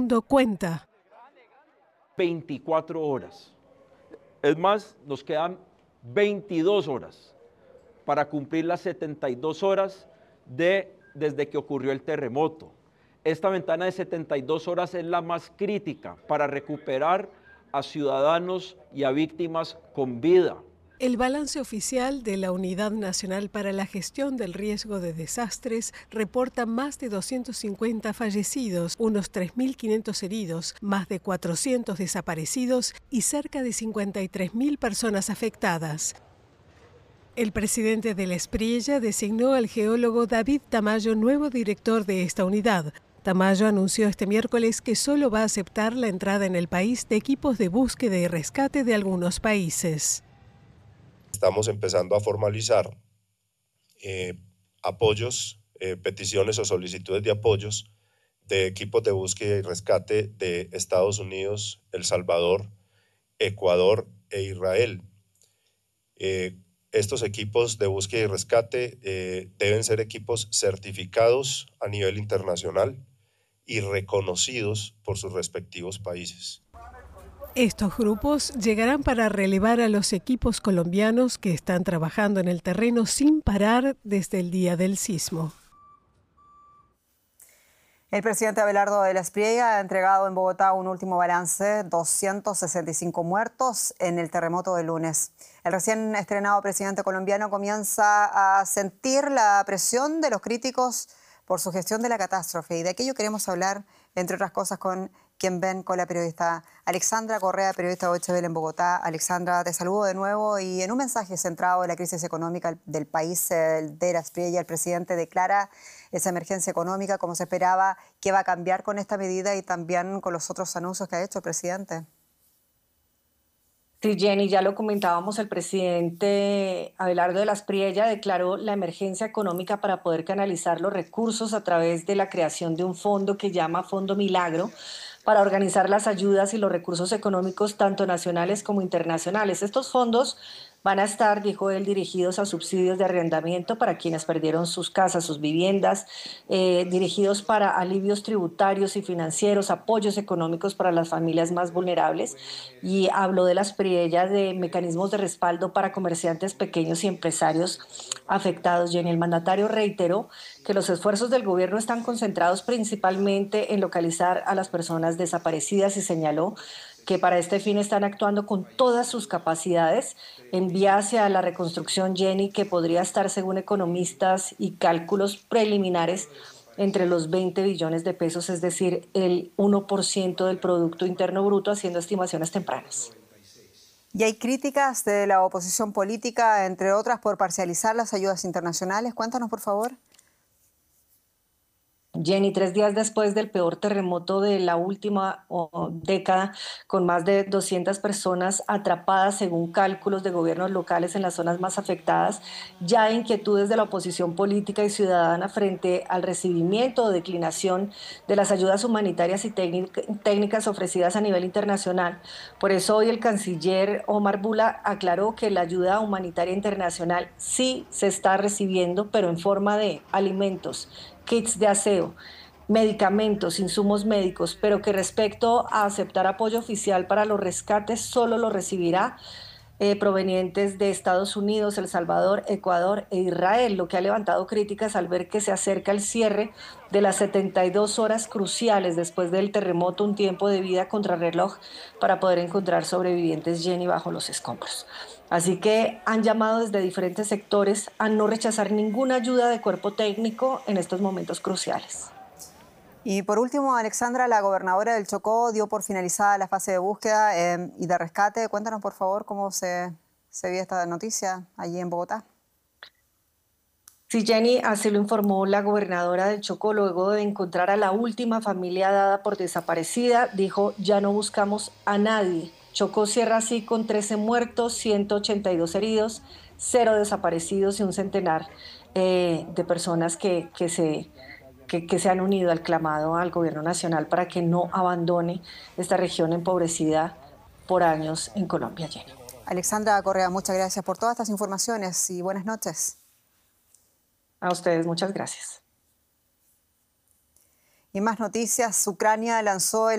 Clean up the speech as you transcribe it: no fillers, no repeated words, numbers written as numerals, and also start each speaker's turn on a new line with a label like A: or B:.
A: segundo cuenta.
B: 24 horas. Es más, nos quedan 22 horas para cumplir las 72 horas desde que ocurrió el terremoto. Esta ventana de 72 horas es la más crítica para recuperar a ciudadanos y a víctimas con vida.
A: El balance oficial de la Unidad Nacional para la Gestión del Riesgo de Desastres reporta más de 250 fallecidos, unos 3.500 heridos, más de 400 desaparecidos y cerca de 53.000 personas afectadas. El presidente de la Espriella designó al geólogo David Tamayo nuevo director de esta unidad. Tamayo anunció este miércoles que solo va a aceptar la entrada en el país de equipos de búsqueda y rescate de algunos países.
C: Estamos empezando a formalizar apoyos, peticiones o solicitudes de apoyos de equipos de búsqueda y rescate de Estados Unidos, El Salvador, Ecuador e Israel. Estos equipos de búsqueda y rescate deben ser equipos certificados a nivel internacional y reconocidos por sus respectivos países.
A: Estos grupos llegarán para relevar a los equipos colombianos que están trabajando en el terreno sin parar desde el día del sismo.
D: El presidente Abelardo de la Espriella ha entregado en Bogotá un último balance, 265 muertos en el terremoto del lunes. El recién estrenado presidente colombiano comienza a sentir la presión de los críticos por su gestión de la catástrofe, y de aquello queremos hablar, entre otras cosas, con quien ven, con la periodista Alexandra Correa, periodista de OHB en Bogotá. Alexandra, te saludo de nuevo, y en un mensaje centrado en la crisis económica del país de la Espriella, el presidente declara esa emergencia económica como se esperaba. ¿Qué va a cambiar con esta medida y también con los otros anuncios que ha hecho el presidente?
E: Sí, Jenny, ya lo comentábamos, el presidente Abelardo de la Espriella declaró la emergencia económica para poder canalizar los recursos a través de la creación de un fondo que llama Fondo Milagro, para organizar las ayudas y los recursos económicos tanto nacionales como internacionales. Estos fondos van a estar, dijo él, dirigidos a subsidios de arrendamiento para quienes perdieron sus casas, sus viviendas, dirigidos para alivios tributarios y financieros, apoyos económicos para las familias más vulnerables, y habló de la Espriella de mecanismos de respaldo para comerciantes pequeños y empresarios afectados. Y en el mandatario reiteró que los esfuerzos del gobierno están concentrados principalmente en localizar a las personas desaparecidas, y señaló que para este fin están actuando con todas sus capacidades en vía hacia la reconstrucción, Jenny, que podría estar, según economistas y cálculos preliminares, entre los 20 billones de pesos, es decir, el 1% del Producto Interno Bruto, haciendo estimaciones tempranas.
D: Y hay críticas de la oposición política, entre otras, por parcializar las ayudas internacionales. Cuéntanos, por favor.
E: Jenny, 3 días después del peor terremoto de la última década, con más de 200 personas atrapadas, según cálculos de gobiernos locales en las zonas más afectadas, ya hay inquietudes de la oposición política y ciudadana frente al recibimiento o declinación de las ayudas humanitarias y técnicas ofrecidas a nivel internacional. Por eso hoy el canciller Omar Bula aclaró que la ayuda humanitaria internacional sí se está recibiendo, pero en forma de alimentos, kits de aseo, medicamentos, insumos médicos, pero que respecto a aceptar apoyo oficial para los rescates solo lo recibirá provenientes de Estados Unidos, El Salvador, Ecuador e Israel, lo que ha levantado críticas al ver que se acerca el cierre de las 72 horas cruciales después del terremoto, un tiempo de vida contrarreloj para poder encontrar sobrevivientes, Jenny, bajo los escombros. Así que han llamado desde diferentes sectores a no rechazar ninguna ayuda de cuerpo técnico en estos momentos cruciales.
D: Y por último, Alexandra, la gobernadora del Chocó dio por finalizada la fase de búsqueda y de rescate. Cuéntanos, por favor, cómo se vio esta noticia allí en Bogotá.
E: Sí, Jenny, así lo informó la gobernadora del Chocó luego de encontrar a la última familia dada por desaparecida. Dijo, ya no buscamos a nadie. Chocó cierra así con 13 muertos, 182 heridos, 0 desaparecidos y un centenar de personas que se han unido al clamado al gobierno nacional para que no abandone esta región empobrecida por años en Colombia, Jenny.
D: Alexandra Correa, muchas gracias por todas estas informaciones y buenas noches.
E: A ustedes, muchas gracias.
D: Y más noticias, Ucrania lanzó el